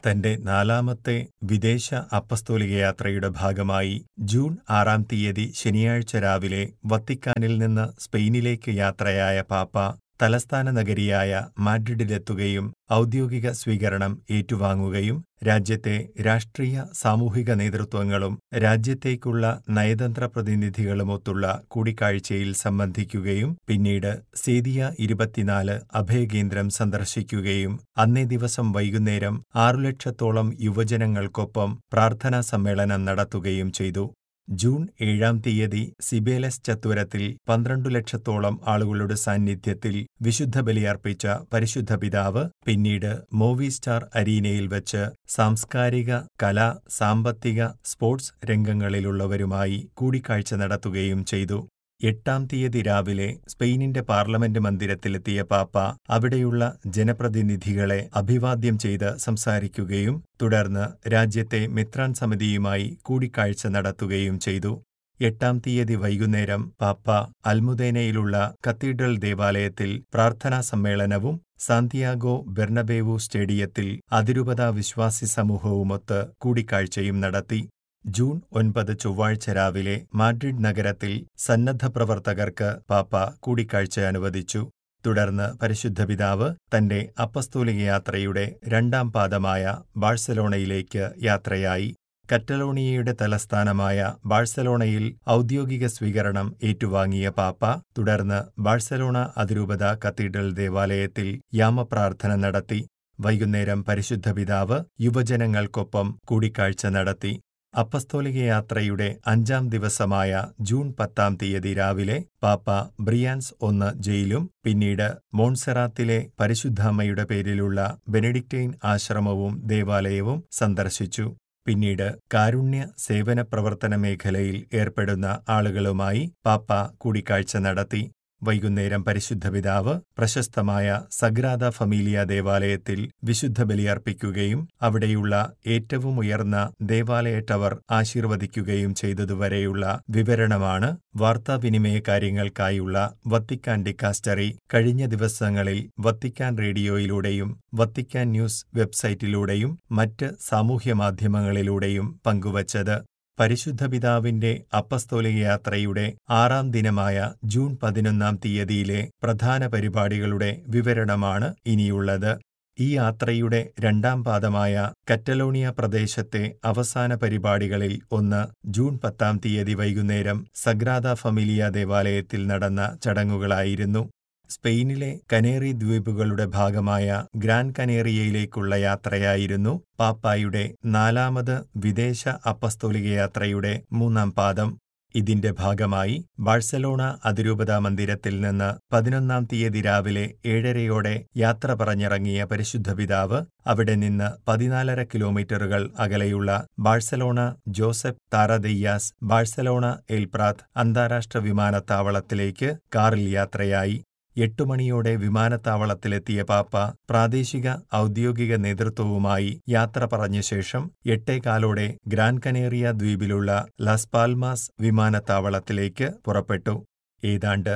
തന്റെ 4-മത്തെ വിദേശ അപ്പസ്തോലികയാത്രയുടെ ഭാഗമായി ജൂൺ 6-ാം തീയതി ശനിയാഴ്ച രാവിലെ വത്തിക്കാനിൽ നിന്ന് സ്പെയിനിലേക്ക് യാത്രയായ പാപ്പ തലസ്ഥാന നഗരിയായ മാഡ്രിഡിലെത്തുകയും ഔദ്യോഗിക സ്വീകരണം ഏറ്റുവാങ്ങുകയും രാജ്യത്തെ രാഷ്ട്രീയ സാമൂഹിക നേതൃത്വങ്ങളും രാജ്യത്തേക്കുള്ള നയതന്ത്ര പ്രതിനിധികളുമൊത്തുള്ള കൂടിക്കാഴ്ചയിൽ സംബന്ധിക്കുകയും പിന്നീട് സേദിയ 24 അഭയകേന്ദ്രം സന്ദർശിക്കുകയും അന്നേ ദിവസം വൈകുന്നേരം 6 ലക്ഷത്തോളം യുവജനങ്ങൾക്കൊപ്പം പ്രാർത്ഥനാ സമ്മേളനം നടത്തുകയും ചെയ്തു. ജൂൺ 7-ാം തീയതി സിബേലസ് ചത്വരത്തിൽ 12 ലക്ഷത്തോളം ആളുകളുടെ സാന്നിധ്യത്തിൽ വിശുദ്ധ ബലിയർപ്പിച്ച പരിശുദ്ധ പിതാവ് പിന്നീട് മൂവി സ്റ്റാർ അരീനയിൽ വച്ച് സാംസ്കാരിക, കലാ, സാമ്പത്തിക, സ്പോർട്സ് രംഗങ്ങളിലുള്ളവരുമായി കൂടിക്കാഴ്ച നടത്തുകയും ചെയ്തു. 8-ാം തീയതി രാവിലെ സ്പെയിനിന്റെ പാർലമെന്റ് മന്ദിരത്തിലെത്തിയ പാപ്പ അവിടെയുള്ള ജനപ്രതിനിധികളെ അഭിവാദ്യം ചെയ്ത് സംസാരിക്കുകയും തുടർന്ന് രാജ്യത്തെ മെത്രാൻ സമിതിയുമായി കൂടിക്കാഴ്ച നടത്തുകയും ചെയ്തു. 8-ാം തീയതി വൈകുന്നേരം പാപ്പ അൽമുദേനയിലുള്ള കത്തീഡ്രൽ ദേവാലയത്തിൽ പ്രാർത്ഥനാ സമ്മേളനവും സാന്തിയാഗോ ബെർണബേവു സ്റ്റേഡിയത്തിൽ അതിരൂപതാ വിശ്വാസി സമൂഹവുമൊത്ത് കൂടിക്കാഴ്ചയും നടത്തി. ജൂൺ 9 ചൊവ്വാഴ്ച രാവിലെ മാഡ്രിഡ് നഗരത്തിൽ സന്നദ്ധപ്രവർത്തകർക്ക് പാപ്പ കൂടിക്കാഴ്ച അനുവദിച്ചു. തുടർന്ന് പരിശുദ്ധ പിതാവ് തന്റെ അപ്പസ്തോലിക യാത്രയുടെ 2-ാം പാദമായ ബാഴ്സലോണയിലേക്ക് യാത്രയായി. കറ്റലോണിയയുടെ തലസ്ഥാനമായ ബാഴ്സലോണയിൽ ഔദ്യോഗിക സ്വീകരണം ഏറ്റുവാങ്ങിയ പാപ്പ തുടർന്ന് ബാഴ്സലോണ അതിരൂപതാ കത്തീഡ്രൽ ദേവാലയത്തിൽ യാമപ്രാർത്ഥന നടത്തി. വൈകുന്നേരം പരിശുദ്ധ പിതാവ് യുവജനങ്ങൾക്കൊപ്പം കൂടിക്കാഴ്ച നടത്തി. അപ്പസ്തോലിക യാത്രയുടെ 5-ാം ദിവസമായ ജൂൺ 10-ാം തീയതി രാവിലെ പാപ്പ ബ്രിയാൻസ് 1 ജയിലും പിന്നീട് മോൺസെറാത്തിലെ പരിശുദ്ധാമ്മയുടെ പേരിലുള്ള ബെനഡിക്റ്റൈൻ ആശ്രമവും ദേവാലയവും സന്ദർശിച്ചു. പിന്നീട് കാരുണ്യ സേവന പ്രവർത്തന മേഖലയിൽ ഏർപ്പെടുന്ന ആളുകളുമായി പാപ്പ കൂടിക്കാഴ്ച നടത്തി. വൈകുന്നേരം പരിശുദ്ധ പിതാവ് പ്രശസ്തമായ സഗ്രാദ ഫമീലിയ ദേവാലയത്തിൽ വിശുദ്ധ ബലിയർപ്പിക്കുകയും അവിടെയുള്ള ഏറ്റവും ഉയർന്ന ദേവാലയ ടവർ ആശീർവദിക്കുകയും ചെയ്തതുവരെയുള്ള വിവരണമാണ് വാർത്താവിനിമയ കാര്യങ്ങൾക്കായുള്ള വത്തിക്കാൻ ഡിക്കാസ്റ്ററി കഴിഞ്ഞ ദിവസങ്ങളിൽ വത്തിക്കാൻ റേഡിയോയിലൂടെയും വത്തിക്കാൻ ന്യൂസ് വെബ്സൈറ്റിലൂടെയും മറ്റ് സാമൂഹ്യമാധ്യമങ്ങളിലൂടെയും പങ്കുവച്ചത്. പരിശുദ്ധ പിതാവിന്റെ അപ്പസ്തോലിക യാത്രയുടെ 6-ാം ദിനമായ ജൂൺ 11-ാം തീയതിയിലെ പ്രധാന പരിപാടികളുടെ വിവരണമാണ് ഇനിയുള്ളത്. ഈ യാത്രയുടെ 2-ാം പാദമായ കറ്റലോണിയ പ്രദേശത്തെ അവസാന പരിപാടികളിൽ ഒന്ന് ജൂൺ 10-ാം തീയതി വൈകുന്നേരം സഗ്രാദ ഫമിലിയ ദേവാലയത്തിൽ നടന്ന ചടങ്ങുകളായിരുന്നു. സ്പെയിനിലെ കനേറി ദ്വീപുകളുടെ ഭാഗമായ ഗ്രാൻ കനേറിയയിലേക്കുള്ള യാത്രയായിരുന്നു പാപ്പായുടെ 4-മത് വിദേശ അപ്പസ്തോലിക യാത്രയുടെ 3-ാം പാദം. ഇതിന്റെ ഭാഗമായി ബാഴ്സലോണ അതിരൂപതാ മന്ദിരത്തിൽ നിന്ന് 11-ാം തീയതി രാവിലെ 7:30-യോടെ യാത്ര പറഞ്ഞിറങ്ങിയ പരിശുദ്ധ പിതാവ് അവിടെ നിന്ന് 14.5 കിലോമീറ്ററുകൾ അകലെയുള്ള ബാഴ്സലോണ ജോസഫ് താറദെയ്യാസ് ബാഴ്സലോണ എൽ പ്രാത്ത് അന്താരാഷ്ട്ര വിമാനത്താവളത്തിലേക്ക് കാറിൽ യാത്രയായി. 8 മണിയോടെ വിമാനത്താവളത്തിലെത്തിയ പാപ്പ പ്രാദേശിക ഔദ്യോഗിക നേതൃത്വവുമായി യാത്ര പറഞ്ഞ ശേഷം 8:15-ഓടെ ഗ്രാൻ കനേറിയ ദ്വീപിലുള്ള ലാസ് പാൽമാസ് വിമാനത്താവളത്തിലേക്ക് പുറപ്പെട്ടു. ഏതാണ്ട്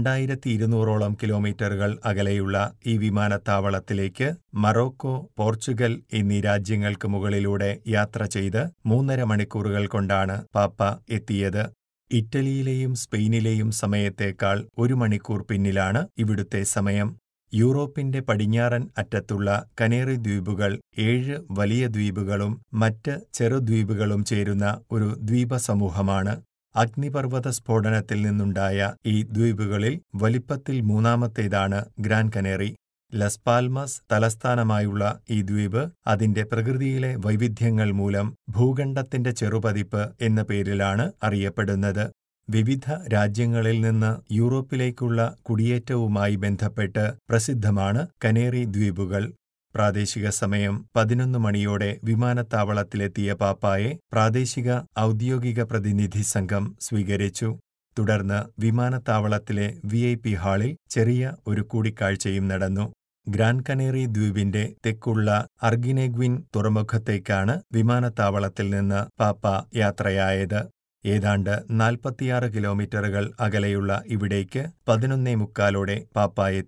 2200-ഓളം കിലോമീറ്ററുകൾ അകലെയുള്ള ഈ വിമാനത്താവളത്തിലേക്ക് മറോക്കോ, പോർച്ചുഗൽ എന്നീ രാജ്യങ്ങൾക്ക് മുകളിലൂടെ യാത്ര ചെയ്ത് 3.5 മണിക്കൂറുകൾ കൊണ്ടാണ് പാപ്പ എത്തിയത്. ഇറ്റലിയിലെയും സ്പെയിനിലെയും സമയത്തേക്കാൾ 1 മണിക്കൂർ പിന്നിലാണ് ഇവിടുത്തെ സമയം. യൂറോപ്പിന്റെ പടിഞ്ഞാറൻ അറ്റത്തുള്ള കനേറി ദ്വീപുകൾ 7 വലിയ ദ്വീപുകളും മറ്റ് ചെറുദ്വീപുകളും ചേരുന്ന ഒരു ദ്വീപസമൂഹമാണ്. അഗ്നിപർവ്വത സ്ഫോടനത്തിൽ നിന്നുണ്ടായ ഈ ദ്വീപുകളിൽ വലിപ്പത്തിൽ 3-മത്തേതാണ് ഗ്രാൻ കനേറി. ലസ് പാൽമാസ് തലസ്ഥാനമായുള്ള ഈ ദ്വീപ് അതിന്റെ പ്രകൃതിയിലെ വൈവിധ്യങ്ങൾ മൂലം ഭൂഖണ്ഡത്തിന്റെ ചെറുപതിപ്പ് എന്ന പേരിലാണ് അറിയപ്പെടുന്നത്. വിവിധ രാജ്യങ്ങളിൽ നിന്ന് യൂറോപ്പിലേക്കുള്ള കുടിയേറ്റവുമായി ബന്ധപ്പെട്ട് പ്രസിദ്ധമാണ് കനേറി ദ്വീപുകൾ. പ്രാദേശിക സമയം 11 മണിയോടെ വിമാനത്താവളത്തിലെത്തിയ പാപ്പായെ പ്രാദേശിക ഔദ്യോഗിക പ്രതിനിധി സംഘം സ്വീകരിച്ചു. തുടർന്ന് വിമാനത്താവളത്തിലെ VIP ഹാളിൽ ചെറിയ ഒരു കൂടിക്കാഴ്ചയും നടന്നു. ഗ്രാൻ കനേറി ദ്വീപിന്റെ തെക്കുള്ള അർഗിനെഗ്വിൻ തുറമുഖത്തേക്കാണ് വിമാനത്താവളത്തിൽ നിന്ന് പാപ്പ യാത്രയായത്. ഏതാണ്ട് 46 കിലോമീറ്ററുകൾ അകലെയുള്ള ഇവിടേക്ക് 11:45-ഓടെ പാപ്പ എത്തി.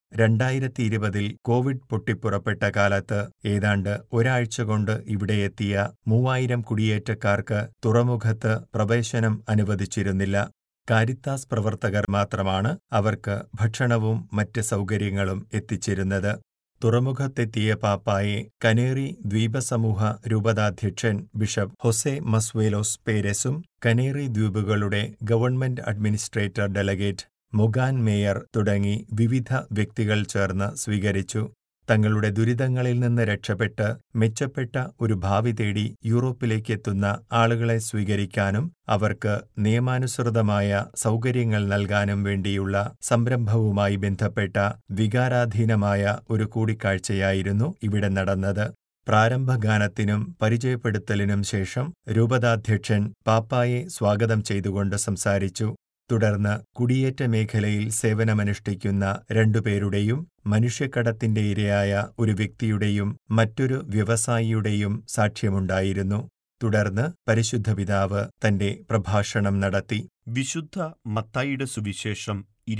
2020 കോവിഡ് പൊട്ടിപ്പുറപ്പെട്ട കാലത്ത് ഏതാണ്ട് ഒരാഴ്ച കൊണ്ട് ഇവിടെയെത്തിയ 3000 കുടിയേറ്റക്കാർക്ക് തുറമുഖത്ത് പ്രവേശനം അനുവദിച്ചിരുന്നില്ല. കാരിത്താസ് പ്രവർത്തകർ മാത്രമാണ് അവർക്ക് ഭക്ഷണവും മറ്റ് സൗകര്യങ്ങളും എത്തിച്ചിരുന്നത്. തുറമുഖത്തെത്തിയ പാപ്പായെ Canary ദ്വീപസമൂഹ രൂപതാധ്യക്ഷൻ bishop Jose മസ്വേലോസ് പേരെസും Canary ദ്വീപുകളുടെ government administrator delegate മൊഗാൻ mayor തുടങ്ങി വിവിധ വ്യക്തികൾ ചേർന്ന് സ്വീകരിച്ചു. തങ്ങളുടെ ദുരിതങ്ങളിൽ നിന്ന് രക്ഷപ്പെട്ട് മെച്ചപ്പെട്ട ഒരു ഭാവി തേടി യൂറോപ്പിലേക്കെത്തുന്ന ആളുകളെ സ്വീകരിക്കാനും അവർക്ക് നിയമാനുസൃതമായ സൗകര്യങ്ങൾ നൽകാനും വേണ്ടിയുള്ള സംരംഭവുമായി ബന്ധപ്പെട്ട വികാരാധീനമായ ഒരു കൂടിക്കാഴ്ചയായിരുന്നു ഇവിടെ നടന്നത്. പ്രാരംഭഗാനത്തിനും പരിചയപ്പെടുത്തലിനും ശേഷം രൂപതാധ്യക്ഷൻ പാപ്പായെ സ്വാഗതം ചെയ്തുകൊണ്ട് സംസാരിച്ചു. തുടർന്ന് കുടിയേറ്റ മേഖലയിൽ സേവനമനുഷ്ഠിക്കുന്ന രണ്ടുപേരുടെയും മനുഷ്യക്കടത്തിന്റെ ഇരയായ ഒരു വ്യക്തിയുടെയും മറ്റൊരു വ്യവസായിയുടെയും സാക്ഷ്യമുണ്ടായിരുന്നു. തുടർന്ന് പരിശുദ്ധ പിതാവ് തന്റെ പ്രഭാഷണം നടത്തി. വിശുദ്ധ മത്തായിയുടെ സുവിശേഷം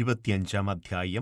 25 അധ്യായം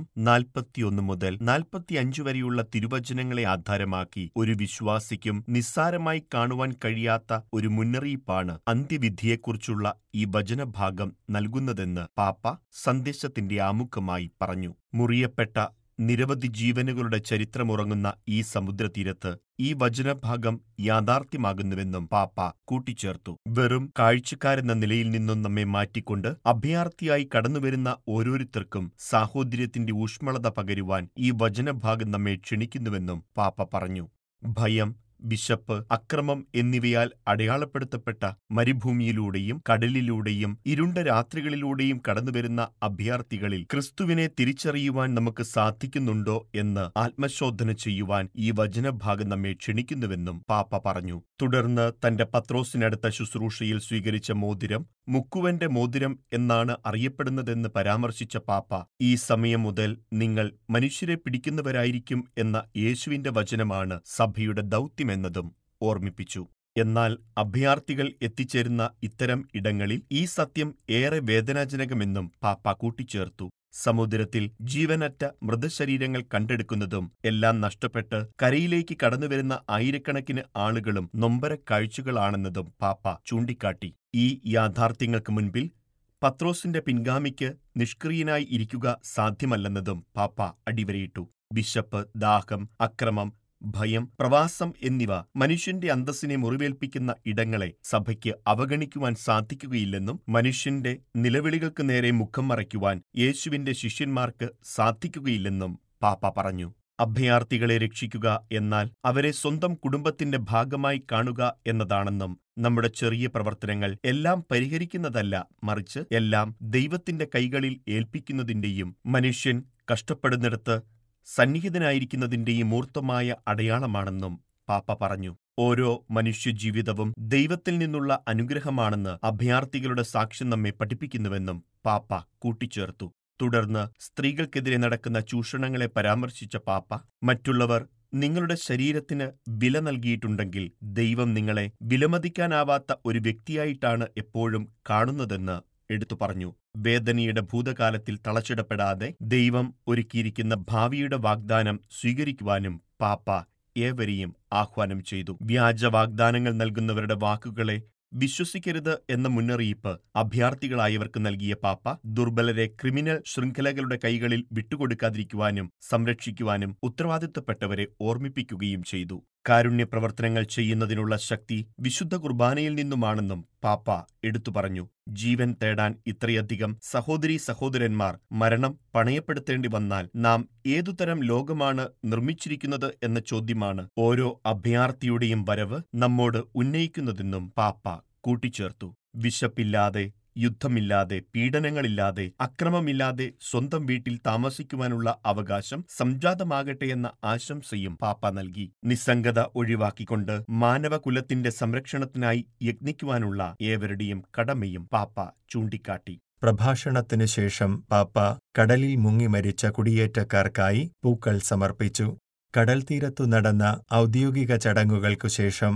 41 മുതൽ 45 വരെയുള്ള തിരുവചനങ്ങളെ ആധാരമാക്കി ഒരു വിശ്വാസിക്കും നിസ്സാരമായി കാണുവാൻ കഴിയാത്ത ഒരു മുന്നറിയിപ്പാണ് അന്ത്യവിധിയെക്കുറിച്ചുള്ള ഈ വചനഭാഗം നൽകുന്നതെന്ന് പാപ്പ സന്ദേശത്തിന്റെ ആമുഖമായി പറഞ്ഞു. മുറിയപ്പെട്ട നിരവധി ജീവനുകളുടെ ചരിത്രമുറങ്ങുന്ന ഈ സമുദ്രതീരത്ത് ഈ വചനഭാഗം യാഥാർത്ഥ്യമാകുന്നുവെന്നും പാപ്പ കൂട്ടിച്ചേർത്തു. വെറും കാഴ്ചക്കാരെന്ന നിലയിൽ നിന്നും നമ്മെ മാറ്റിക്കൊണ്ട് അഭയാർത്ഥിയായി കടന്നുവരുന്ന ഓരോരുത്തർക്കും സാഹോദര്യത്തിന്റെ ഊഷ്മളത പകരുവാൻ ഈ വചനഭാഗം നമ്മെ ക്ഷണിക്കുന്നുവെന്നും പാപ്പ പറഞ്ഞു. ഭയം, വിശപ്പ്, അക്രമം എന്നിവയാൽ അടയാളപ്പെടുത്തപ്പെട്ട മരുഭൂമിയിലൂടെയും കടലിലൂടെയും ഇരുണ്ട രാത്രികളിലൂടെയും കടന്നുവരുന്ന അഭയാർത്ഥികളിൽ ക്രിസ്തുവിനെ തിരിച്ചറിയുവാൻ നമുക്ക് സാധിക്കുന്നുണ്ടോ എന്ന് ആത്മശോധന ചെയ്യുവാൻ ഈ വചനഭാഗം നമ്മെ ക്ഷണിക്കുന്നുവെന്നും പാപ്പ പറഞ്ഞു. തുടർന്ന് തന്റെ പത്രോസിനടുത്ത ശുശ്രൂഷയിൽ സ്വീകരിച്ച മോതിരം മുക്കുവന്റെ മോതിരം എന്നാണ് അറിയപ്പെടുന്നതെന്ന് പരാമർശിച്ച പാപ്പ, ഈ സമയം മുതൽ നിങ്ങൾ മനുഷ്യരെ പിടിക്കുന്നവരായിരിക്കും എന്ന യേശുവിന്റെ വചനമാണ് സഭയുടെ ദൗത്യമെന്നതും ഓർമ്മിപ്പിച്ചു. എന്നാൽ അഭയാർത്ഥികൾ എത്തിച്ചേരുന്ന ഇത്തരം ഇടങ്ങളിൽ ഈ സത്യം ഏറെ വേദനാജനകമെന്നും പാപ്പ കൂട്ടിച്ചേർത്തു. സമുദ്രത്തിൽ ജീവനറ്റ മൃതശരീരങ്ങൾ കണ്ടെടുക്കുന്നതും എല്ലാം നഷ്ടപ്പെട്ട് കരയിലേക്ക് കടന്നുവരുന്ന ആയിരക്കണക്കിന് ആളുകളും നൊമ്പരക്കാഴ്ചകളാണെന്നതും പാപ്പ ചൂണ്ടിക്കാട്ടി. ഈ യാഥാർത്ഥ്യങ്ങൾക്ക് മുൻപിൽ പത്രോസിന്റെ പിൻഗാമിക്ക് നിഷ്ക്രിയനായി ഇരിക്കുക സാധ്യമല്ലെന്നതും പാപ്പ അടിവരയിട്ടു. വിശപ്പ്, ദാഹം, അക്രമം, ഭയം, പ്രവാസം എന്നിവ മനുഷ്യന്റെ അന്തസ്സിനെ മുറിവേൽപ്പിക്കുന്ന ഇടങ്ങളെ സഭയ്ക്ക് അവഗണിക്കുവാൻ സാധിക്കുകയില്ലെന്നും മനുഷ്യന്റെ നിലവിളികൾക്ക് നേരെ മുഖം മറയ്ക്കുവാൻ യേശുവിന്റെ ശിഷ്യന്മാർക്ക് സാധിക്കുകയില്ലെന്നും പാപ്പ പറഞ്ഞു. അഭയാർത്ഥികളെ രക്ഷിക്കുക എന്നാൽ അവരെ സ്വന്തം കുടുംബത്തിന്റെ ഭാഗമായി കാണുക എന്നതാണെന്നും നമ്മുടെ ചെറിയ പ്രവർത്തനങ്ങൾ എല്ലാം പരിഹരിക്കുന്നതല്ല, മറിച്ച് എല്ലാം ദൈവത്തിന്റെ കൈകളിൽ ഏൽപ്പിക്കുന്നതിന്റെയും മനുഷ്യൻ കഷ്ടപ്പെടുന്നിടത്ത് സന്നിഹിതനായിരിക്കുന്നതിന്റെയും മൂർത്തമായ അടയാളമാണെന്നും പാപ്പ പറഞ്ഞു. ഓരോ മനുഷ്യജീവിതവും ദൈവത്തിൽ നിന്നുള്ള അനുഗ്രഹമാണെന്ന് അഭയാർത്ഥികളുടെ സാക്ഷ്യം നമ്മെ പഠിപ്പിക്കുന്നുവെന്നും പാപ്പ കൂട്ടിച്ചേർത്തു. തുടർന്ന് സ്ത്രീകൾക്കെതിരെ നടക്കുന്ന ചൂഷണങ്ങളെ പരാമർശിച്ച പാപ്പ, മറ്റുള്ളവർ നിങ്ങളുടെ ശരീരത്തിന് വില നൽകിയിട്ടുണ്ടെങ്കിൽ ദൈവം നിങ്ങളെ വിലമതിക്കാനാവാത്ത ഒരു വ്യക്തിയായിട്ടാണ് എപ്പോഴും കാണുന്നതെന്ന് എടുത്തു പറഞ്ഞു. വേദനയുടെ ഭൂതകാലത്തിൽ തളച്ചിടപ്പെടാതെ ദൈവം ഒരുക്കിയിരിക്കുന്ന ഭാവിയുടെ വാഗ്ദാനം സ്വീകരിക്കുവാനും പാപ്പ ഏവരെയും ആഹ്വാനം ചെയ്തു. വ്യാജ വാഗ്ദാനങ്ങൾ നൽകുന്നവരുടെ വാക്കുകളെ വിശ്വസിക്കരുത് എന്ന മുന്നറിയിപ്പ് അഭയാർത്ഥികളായവർക്ക് നൽകിയ പാപ്പ, ദുർബലരെ ക്രിമിനൽ ശൃംഖലകളുടെ കൈകളിൽ വിട്ടുകൊടുക്കാതിരിക്കുവാനും സംരക്ഷിക്കുവാനും ഉത്തരവാദിത്തപ്പെട്ടവരെ ഓർമ്മിപ്പിക്കുകയും ചെയ്തു. കാരുണ്യ പ്രവർത്തനങ്ങൾ ചെയ്യുന്നതിനുള്ള ശക്തി വിശുദ്ധ കുർബാനയിൽ നിന്നുമാണെന്നും പാപ്പ എടുത്തു പറഞ്ഞു. ജീവൻ തേടാൻ ഇത്രയധികം സഹോദരീ സഹോദരന്മാർ മരണം പണയപ്പെടുത്തേണ്ടി വന്നാൽ നാം ഏതുതരം ലോകമാണ് നിർമ്മിച്ചിരിക്കുന്നത് എന്ന ചോദ്യമാണ് ഓരോ അഭയാർത്ഥിയുടെയും വരവ് നമ്മോട് ഉന്നയിക്കുന്നതെന്നും പാപ്പ കൂട്ടിച്ചേർത്തു. വിശപ്പില്ലാതെ, യുദ്ധമില്ലാതെ, പീഡനങ്ങളില്ലാതെ, അക്രമമില്ലാതെ സ്വന്തം വീട്ടിൽ താമസിക്കുവാനുള്ള അവകാശം സംജാതമാകട്ടെ എന്ന ആശംസയും പാപ്പ നൽകി. നിസ്സംഗത ഒഴിവാക്കിക്കൊണ്ട് മാനവകുലത്തിന്റെ സംരക്ഷണത്തിനായി യത്നിക്കുവാനുള്ള ഏവരുടെയും കടമയും പാപ്പ ചൂണ്ടിക്കാട്ടി. പ്രഭാഷണത്തിനു ശേഷം പാപ്പ കടലിൽ മുങ്ങി മരിച്ച കുടിയേറ്റക്കാർക്കായി പൂക്കൾ സമർപ്പിച്ചു. കടൽത്തീരത്തു നടന്ന ഔദ്യോഗിക ചടങ്ങുകൾക്കു ശേഷം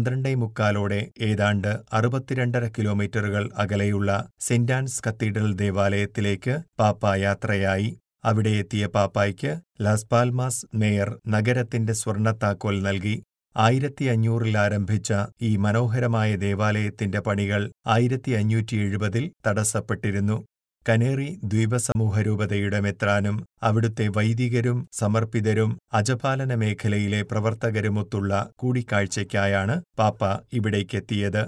12:45 ഏതാണ്ട് 62.5 കിലോമീറ്ററുകൾ അകലെയുള്ള സെന്റ് ആൻസ് കത്തീഡ്രൽ ദേവാലയത്തിലേക്ക് പാപ്പ യാത്രയായി. അവിടെ എത്തിയ പാപ്പായ്ക്ക് ലാസ് പാൽമാസ് മേയർ നഗരത്തിന്റെ സ്വർണ്ണത്താക്കോൽ നൽകി. 1500 ആരംഭിച്ച ഈ മനോഹരമായ ദേവാലയത്തിന്റെ പണികൾ 1570 തടസ്സപ്പെട്ടിരുന്നു. കനേറി ദ്വീപസമൂഹരൂപതയുടെ മെത്രാനും അവിടുത്തെ വൈദികരും സമർപ്പിതരും അജപാലന മേഖലയിലെ പ്രവർത്തകരുമൊത്തുള്ള കൂടിക്കാഴ്ചയ്ക്കായാണ് പാപ്പ ഇവിടേക്കെത്തിയത്.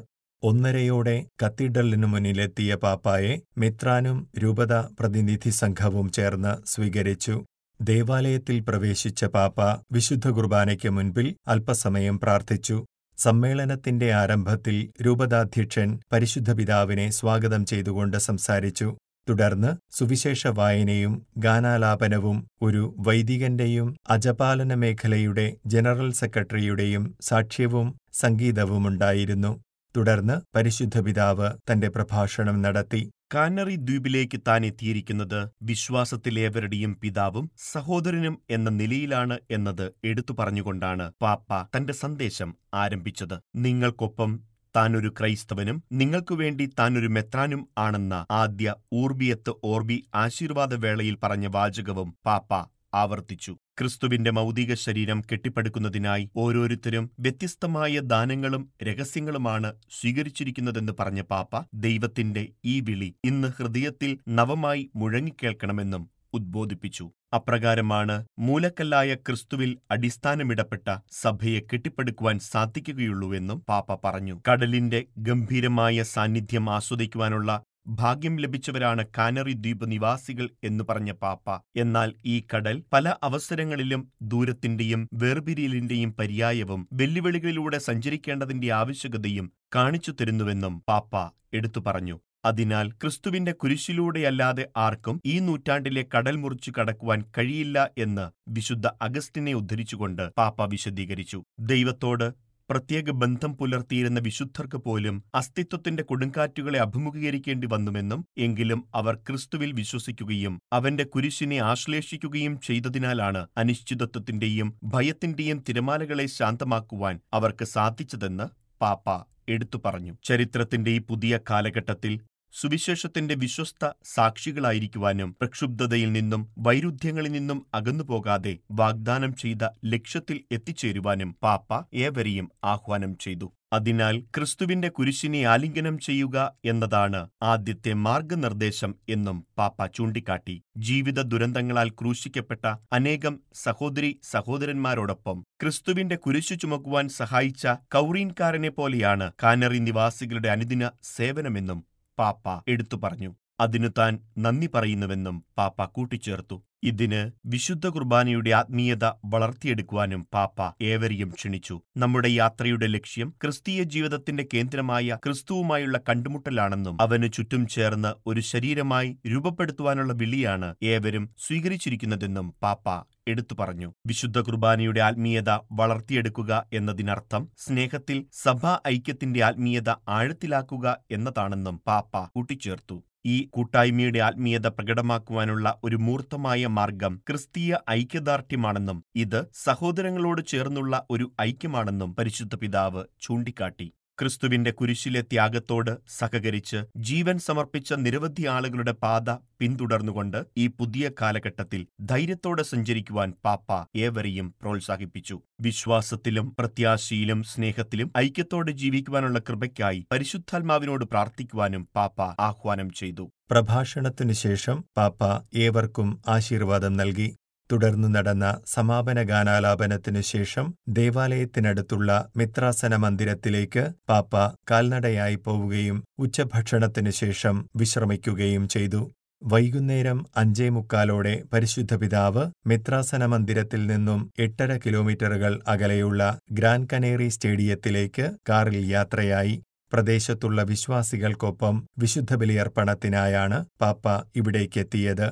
1:30 കത്തീഡ്രലിനു മുന്നിലെത്തിയ പാപ്പായെ മെത്രാനും രൂപത പ്രതിനിധി സംഘവും ചേർന്ന് സ്വീകരിച്ചു. ദേവാലയത്തിൽ പ്രവേശിച്ച പാപ്പ വിശുദ്ധ കുർബാനയ്ക്ക് മുൻപിൽ അല്പസമയം പ്രാർത്ഥിച്ചു. സമ്മേളനത്തിന്റെ ആരംഭത്തിൽ രൂപതാധ്യക്ഷൻ പരിശുദ്ധ പിതാവിനെ സ്വാഗതം ചെയ്തുകൊണ്ട് സംസാരിച്ചു. തുടർന്ന് സുവിശേഷ വായനയും ഗാനാലാപനവും ഒരു വൈദികന്റെയും അജപാലന മേഖലയുടെ ജനറൽ സെക്രട്ടറിയുടെയും സാക്ഷ്യവും സംഗീതവുമുണ്ടായിരുന്നു. തുടർന്ന് പരിശുദ്ധ പിതാവ് തന്റെ പ്രഭാഷണം നടത്തി. കാനറി ദ്വീപിലേക്ക് താൻ എത്തിയിരിക്കുന്നത് വിശ്വാസത്തിലേവരുടെയും പിതാവും സഹോദരനും എന്ന നിലയിലാണ് എന്നത് എടുത്തു പറഞ്ഞുകൊണ്ടാണ് പാപ്പ തന്റെ സന്ദേശം ആരംഭിച്ചത്. നിങ്ങൾക്കൊപ്പം താനൊരു ക്രൈസ്തവനും നിങ്ങൾക്കുവേണ്ടി താനൊരു മെത്രാനും ആണെന്ന ആദ്യ ഊർബിയത്ത് ഓർബി ആശീർവാദവേളയിൽ പറഞ്ഞ വാചകവും പാപ്പ ആവർത്തിച്ചു. ക്രിസ്തുവിന്റെ മൗതിക ശരീരം കെട്ടിപ്പടുക്കുന്നതിനായി ഓരോരുത്തരും വ്യത്യസ്തമായ ദാനങ്ങളും രഹസ്യങ്ങളുമാണ് സ്വീകരിച്ചിരിക്കുന്നതെന്ന് പറഞ്ഞ പാപ്പ ദൈവത്തിന്റെ ഈ വിളി ഇന്ന് ഹൃദയത്തിൽ നവമായി മുഴങ്ങിക്കേൾക്കണമെന്നും ഉദ്ബോധിപ്പിച്ചു. അപ്രകാരമാണ് മൂലക്കല്ലായ ക്രിസ്തുവിൽ അടിസ്ഥാനമിടപ്പെട്ട സഭയെ കെട്ടിപ്പടുക്കുവാൻ സാധിക്കുകയുള്ളൂവെന്നും പാപ്പ പറഞ്ഞു. കടലിന്റെ ഗംഭീരമായ സാന്നിധ്യം ആസ്വദിക്കുവാനുള്ള ഭാഗ്യം ലഭിച്ചവരാണ് കാനറി ദ്വീപ് നിവാസികൾ എന്നു പറഞ്ഞ പാപ്പ, എന്നാൽ ഈ കടൽ പല അവസരങ്ങളിലും ദൂരത്തിന്റെയും വേർപിരിയലിന്റെയും പര്യായവും വെല്ലുവിളികളിലൂടെ സഞ്ചരിക്കേണ്ടതിന്റെ ആവശ്യകതയും കാണിച്ചു തരുന്നുവെന്നും പാപ്പ എടുത്തു പറഞ്ഞു. അതിനാൽ ക്രിസ്തുവിന്റെ കുരിശിലൂടെയല്ലാതെ ആർക്കും ഈ നൂറ്റാണ്ടിലെ കടൽ മുറിച്ചു കടക്കുവാൻ കഴിയില്ല എന്ന് വിശുദ്ധ അഗസ്റ്റിനെ ഉദ്ധരിച്ചുകൊണ്ട് പാപ്പ വിശദീകരിച്ചു. ദൈവത്തോട് പ്രത്യേക ബന്ധം പുലർത്തിയിരുന്ന വിശുദ്ധർക്ക് പോലും അസ്തിത്വത്തിന്റെ കൊടുങ്കാറ്റുകളെ അഭിമുഖീകരിക്കേണ്ടി വന്നുവെന്നും, എങ്കിലും അവർ ക്രിസ്തുവിൽ വിശ്വസിക്കുകയും അവന്റെ കുരിശിനെ ആശ്ലേഷിക്കുകയും ചെയ്തതിനാലാണ് അനിശ്ചിതത്വത്തിന്റെയും ഭയത്തിന്റെയും തിരമാലകളെ ശാന്തമാക്കുവാൻ അവർക്ക് സാധിച്ചതെന്ന് പാപ്പ എടുത്തു പറഞ്ഞു. ചരിത്രത്തിന്റെ ഈ പുതിയ കാലഘട്ടത്തിൽ സുവിശേഷത്തിന്റെ വിശ്വസ്ത സാക്ഷികളായിരിക്കുവാനും പ്രക്ഷുബ്ധതയിൽ നിന്നും വൈരുദ്ധ്യങ്ങളിൽ നിന്നും അകന്നുപോകാതെ വാഗ്ദാനം ചെയ്ത ലക്ഷ്യത്തിൽ എത്തിച്ചേരുവാനും പാപ്പ ഏവരെയും ആഹ്വാനം ചെയ്തു. അതിനാൽ ക്രിസ്തുവിന്റെ കുരിശിനെ ആലിംഗനം ചെയ്യുക എന്നതാണ് ആദ്യത്തെ മാർഗനിർദ്ദേശം എന്നും പാപ്പ ചൂണ്ടിക്കാട്ടി. ജീവിത ദുരന്തങ്ങളാൽ ക്രൂശിക്കപ്പെട്ട അനേകം സഹോദരി സഹോദരന്മാരോടൊപ്പം ക്രിസ്തുവിന്റെ കുരിശു ചുമക്കുവാൻ സഹായിച്ച കൗറീൻകാരനെ പോലെയാണ് കാനറി നിവാസികളുടെ അനുദിന സേവനമെന്നും പാപ്പ എടുത്തു പറഞ്ഞു. അതിനു താൻ നന്ദി പറയുന്നുവെന്നും പാപ്പ കൂട്ടിച്ചേർത്തു. ഇതിന് വിശുദ്ധ കുർബാനയുടെ ആത്മീയത വളർത്തിയെടുക്കുവാനും പാപ്പ ഏവരെയും ക്ഷണിച്ചു. നമ്മുടെ യാത്രയുടെ ലക്ഷ്യം ക്രിസ്തീയ ജീവിതത്തിന്റെ കേന്ദ്രമായ ക്രിസ്തുവുമായുള്ള കണ്ടുമുട്ടലാണെന്നും അവന് ചുറ്റും ചേർന്ന് ഒരു ശരീരമായി രൂപപ്പെടുത്തുവാനുള്ള വിളിയാണ് ഏവരും സ്വീകരിച്ചിരിക്കുന്നതെന്നും പാപ്പ എടുത്തു പറഞ്ഞു. വിശുദ്ധ കുർബാനയുടെ ആത്മീയത വളർത്തിയെടുക്കുക എന്നതിനർത്ഥം സ്നേഹത്തിൽ സഭാ ഐക്യത്തിന്റെ ആത്മീയത ആഴത്തിലാക്കുക എന്നതാണെന്നും പാപ്പ കൂട്ടിച്ചേർത്തു. ഈ കൂട്ടായ്മയുടെ ആത്മീയത പ്രകടമാക്കുവാനുള്ള ഒരു മൂർത്തമായ മാർഗം ക്രിസ്തീയ ഐക്യദാർഢ്യമാണെന്നും ഇത് സഹോദരങ്ങളോട് ചേർന്നുള്ള ഒരു ഐക്യമാണെന്നും പരിശുദ്ധ പിതാവ് ചൂണ്ടിക്കാട്ടി. ക്രിസ്തുവിന്റെ കുരിശിലെ ത്യാഗത്തോട് സഹകരിച്ച് ജീവൻ സമർപ്പിച്ച നിരവധി ആളുകളുടെ പാത പിന്തുടർന്നുകൊണ്ട് ഈ പുതിയ കാലഘട്ടത്തിൽ ധൈര്യത്തോടെ സഞ്ചരിക്കുവാൻ പാപ്പ ഏവരെയും പ്രോത്സാഹിപ്പിച്ചു. വിശ്വാസത്തിലും പ്രത്യാശയിലും സ്നേഹത്തിലും ഐക്യത്തോടെ ജീവിക്കുവാനുള്ള കൃപയ്ക്കായി പരിശുദ്ധാത്മാവിനോട് പ്രാർത്ഥിക്കുവാനും പാപ്പ ആഹ്വാനം ചെയ്തു. പ്രഭാഷണത്തിനു ശേഷം പാപ്പ ഏവർക്കും ആശീർവാദം നൽകി. തുടർന്നു നടന്ന സമാപന ഗാനാലാപനത്തിനു ശേഷം ദേവാലയത്തിനടുത്തുള്ള മിത്രാസന മന്ദിരത്തിലേക്ക് പാപ്പ കാൽനടയായി പോവുകയും ഉച്ചഭക്ഷണത്തിനു ശേഷം വിശ്രമിക്കുകയും ചെയ്തു. വൈകുന്നേരം 5:45 പരിശുദ്ധ പിതാവ് മിത്രാസന മന്ദിരത്തിൽ നിന്നും 8.5 കിലോമീറ്ററുകൾ അകലെയുള്ള ഗ്രാൻ കനേറി സ്റ്റേഡിയത്തിലേക്ക് കാറിൽ യാത്രയായി. പ്രദേശത്തുള്ള വിശ്വാസികൾക്കൊപ്പം വിശുദ്ധ ബലിയർപ്പണത്തിനായാണ് പാപ്പ ഇവിടേക്കെത്തിയത്.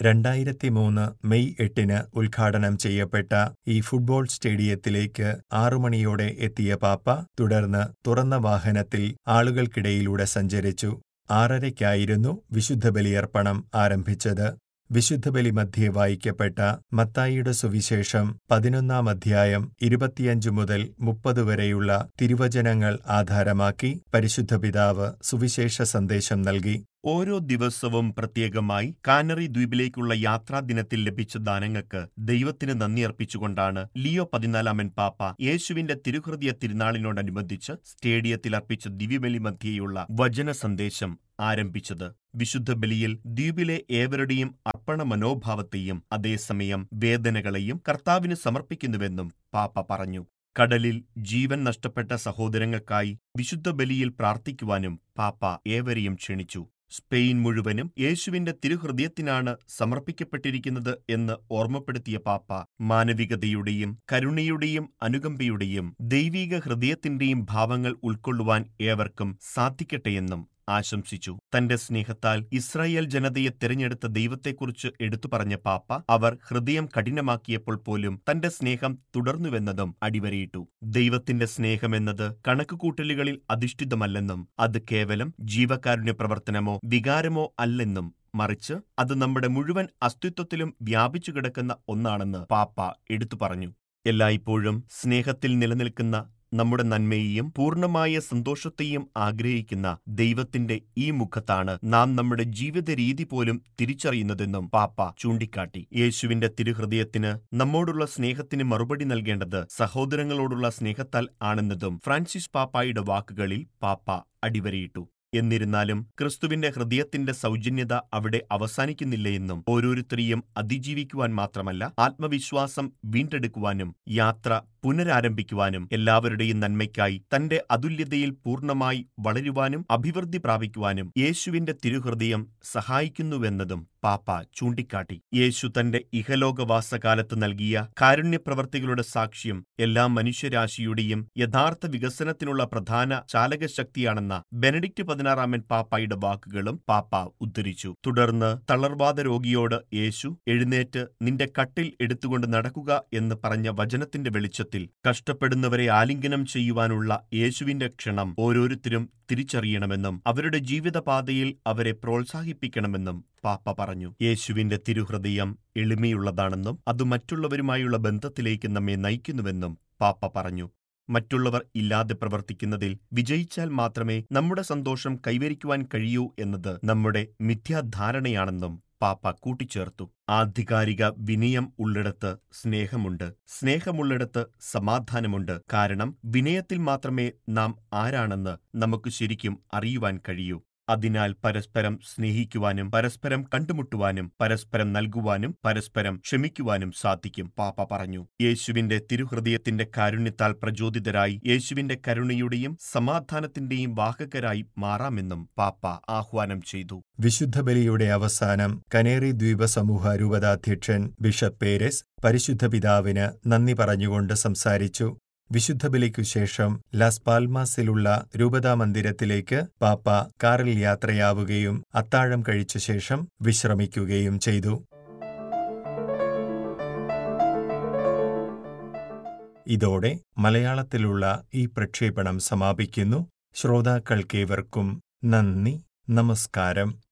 2003 മെയ് 8 ഉദ്ഘാടനം ചെയ്യപ്പെട്ട ഈ ഫുട്ബോൾ സ്റ്റേഡിയത്തിലേക്ക് 6 മണിയോടെ എത്തിയ പാപ്പ തുടർന്ന് തുറന്ന വാഹനത്തിൽ ആളുകൾക്കിടയിലൂടെ സഞ്ചരിച്ചു. 6:30-ക്കായിരുന്നു വിശുദ്ധ ബലിയർപ്പണം ആരംഭിച്ചത്. വിശുദ്ധ ബലി മധ്യേ വായിക്കപ്പെട്ട മത്തായിയുടെ സുവിശേഷം 11-ാം അധ്യായം 25 മുതൽ 30 വരെയുള്ള തിരുവചനങ്ങൾ ആധാരമാക്കി പരിശുദ്ധ പിതാവ് സുവിശേഷ സന്ദേശം നൽകി. ഓരോ ദിവസവും പ്രത്യേകമായി കാനറി ദ്വീപിലേക്കുള്ള യാത്രാദിനത്തിൽ ലഭിച്ച ദാനങ്ങൾക്ക് ദൈവത്തിന് നന്ദി അർപ്പിച്ചുകൊണ്ടാണ് ലിയോ 14 പാപ്പ യേശുവിന്റെ തിരുഹൃദയ തിരുനാളിനോടനുബന്ധിച്ച് സ്റ്റേഡിയത്തിൽ അർപ്പിച്ച ദിവ്യബലി മധ്യേയുള്ള വചന സന്ദേശം ആരംഭിച്ചത്. വിശുദ്ധ ബലിയിൽ ദ്വീപിലെ ഏവരുടെയും അർപ്പണ മനോഭാവത്തെയും അതേസമയം വേദനകളെയും കർത്താവിന് സമർപ്പിക്കുന്നുവെന്നും പാപ്പ പറഞ്ഞു. കടലിൽ ജീവൻ നഷ്ടപ്പെട്ട സഹോദരങ്ങൾക്കായി വിശുദ്ധ ബലിയിൽ പ്രാർത്ഥിക്കുവാനും പാപ്പ ഏവരെയും ക്ഷണിച്ചു. സ്പെയിൻ മുഴുവനും യേശുവിന്റെ തിരുഹൃദയത്തിനാണ് സമർപ്പിക്കപ്പെട്ടിരിക്കുന്നത് എന്ന് ഓർമ്മപ്പെടുത്തിയ പാപ്പ മാനവികതയുടെയും കരുണയുടെയും അനുകമ്പയുടെയും ദൈവിക ഹൃദയത്തിന്റെയും ഭാവങ്ങൾ ഉൾക്കൊള്ളുവാൻ ഏവർക്കും സാധിക്കട്ടെയെന്നും ആശംസിച്ചു. തന്റെ സ്നേഹത്താൽ ഇസ്രായേൽ ജനതയെ തിരഞ്ഞെടുത്ത ദൈവത്തെക്കുറിച്ച് എടുത്തു പറഞ്ഞ പാപ്പ അവർ ഹൃദയം കഠിനമാക്കിയപ്പോൾ പോലും തന്റെ സ്നേഹം തുടർന്നുവെന്നതും അടിവരയിട്ടു. ദൈവത്തിന്റെ സ്നേഹമെന്നത് കണക്കുകൂട്ടലുകളിൽ അധിഷ്ഠിതമല്ലെന്നും അത് കേവലം ജീവകാരുണ്യ പ്രവർത്തനമോ വികാരമോ അല്ലെന്നും മറിച്ച് അത് നമ്മുടെ മുഴുവൻ അസ്തിത്വത്തിലും വ്യാപിച്ചു കിടക്കുന്ന ഒന്നാണെന്ന് പാപ്പ എടുത്തു പറഞ്ഞു. എല്ലായ്പ്പോഴും സ്നേഹത്തിൽ നിലനിൽക്കുന്ന നമ്മുടെ നന്മയെയും പൂർണ്ണമായ സന്തോഷത്തെയും ആഗ്രഹിക്കുന്ന ദൈവത്തിന്റെ ഈ മുഖത്താണ് നാം നമ്മുടെ ജീവിത രീതി പോലും തിരിച്ചറിയുന്നതെന്നും പാപ്പ ചൂണ്ടിക്കാട്ടി. യേശുവിന്റെ തിരുഹൃദയത്തിന് നമ്മോടുള്ള സ്നേഹത്തിന് മറുപടി നൽകേണ്ടത് സഹോദരങ്ങളോടുള്ള സ്നേഹത്താൽ ആണെന്നതും ഫ്രാൻസിസ് പാപ്പായുടെ വാക്കുകളിൽ പാപ്പ അടിവരയിട്ടു. എന്നിരുന്നാലും ക്രിസ്തുവിന്റെ ഹൃദയത്തിന്റെ സൗജന്യത അവിടെ അവസാനിക്കുന്നില്ലയെന്നും ഓരോരുത്തരെയും അതിജീവിക്കുവാൻ മാത്രമല്ല ആത്മവിശ്വാസം വീണ്ടെടുക്കുവാനും യാത്ര പുനരാരംഭിക്കുവാനും എല്ലാവരുടെയും നന്മയ്ക്കായി തന്റെ അതുല്യതയിൽ പൂർണ്ണമായി വളരുവാനും അഭിവൃദ്ധി പ്രാപിക്കുവാനും യേശുവിന്റെ തിരുഹൃദയം സഹായിക്കുന്നുവെന്നതും പാപ്പ ചൂണ്ടിക്കാട്ടി. യേശു തന്റെ ഇഹലോകവാസകാലത്ത് നൽകിയ കാരുണ്യപ്രവർത്തികളുടെ സാക്ഷ്യം എല്ലാ മനുഷ്യരാശിയുടെയും യഥാർത്ഥ വികസനത്തിനുള്ള പ്രധാന ചാലകശക്തിയാണെന്ന ബെനഡിക്റ്റ് 16 പാപ്പായുടെ വാക്കുകളും പാപ്പ ഉദ്ധരിച്ചു. തുടർന്ന് തളർവാദ രോഗിയോട് യേശു എഴുന്നേറ്റ് നിന്റെ കട്ടിൽ എടുത്തുകൊണ്ട് നടക്കുക എന്ന് പറഞ്ഞ വചനത്തിന്റെ വെളിച്ചത്തിൽ കഷ്ടപ്പെടുന്നവരെ ആലിംഗനം ചെയ്യുവാനുള്ള യേശുവിന്റെ ക്ഷണം ഓരോരുത്തരും തിരിച്ചറിയണമെന്നും അവരുടെ ജീവിതപാതയിൽ അവരെ പ്രോത്സാഹിപ്പിക്കണമെന്നും പാപ്പ പറഞ്ഞു. യേശുവിന്റെ തിരുഹൃദയം എളിമയുള്ളതാണെന്നും അത് മറ്റുള്ളവരുമായുള്ള ബന്ധത്തിലേക്ക് നമ്മെ നയിക്കുന്നുവെന്നും പാപ്പ പറഞ്ഞു. മറ്റുള്ളവർ ഇല്ലാതെ പ്രവർത്തിക്കുന്നതിൽ വിജയിച്ചാൽ മാത്രമേ നമ്മുടെ സന്തോഷം കൈവരിക്കുവാൻ കഴിയൂ എന്നത് നമ്മുടെ മിഥ്യാധാരണയാണെന്നും പാപ്പ കൂട്ടിച്ചേർത്തു. ആധികാരിക വിനയം ഉള്ളിടത്ത് സ്നേഹമുണ്ട്, സ്നേഹമുള്ളിടത്ത് സമാധാനമുണ്ട്. കാരണം വിനയത്തിൽ മാത്രമേ നാം ആരാണെന്ന് നമുക്ക് ശരിക്കും അറിയുവാൻ കഴിയൂ. അതിനാൽ പരസ്പരം സ്നേഹിക്കുവാനും പരസ്പരം കണ്ടുമുട്ടുവാനും പരസ്പരം നൽകുവാനും പരസ്പരം ക്ഷമിക്കുവാനും സാധിക്കും, പാപ്പ പറഞ്ഞു. യേശുവിന്റെ തിരുഹൃദയത്തിന്റെ കാരുണ്യത്താൽ പ്രചോദിതരായി യേശുവിന്റെ കരുണയുടെയും സമാധാനത്തിന്റെയും വാഹകരായി മാറാമെന്നും പാപ്പ ആഹ്വാനം ചെയ്തു. വിശുദ്ധ ബലിയുടെ അവസാനം കനേറി ദ്വീപ സമൂഹ രൂപതാധ്യക്ഷൻ ബിഷപ്പ് പേരെസ് പരിശുദ്ധ പിതാവിന് നന്ദി പറഞ്ഞുകൊണ്ട് സംസാരിച്ചു. വിശുദ്ധ ബലിക്കു ശേഷം ലാസ് പാൽമാസിലുള്ള രൂപതാ മന്ദിരത്തിലേക്ക് പാപ്പ കാറിൽ യാത്രയാവുകയും അത്താഴം കഴിച്ച ശേഷം വിശ്രമിക്കുകയും ചെയ്തു. ഇതോടെ മലയാളത്തിലുള്ള ഈ പ്രക്ഷേപണം സമാപിക്കുന്നു. ശ്രോതാക്കൾക്കേവർക്കും നന്ദി, നമസ്കാരം.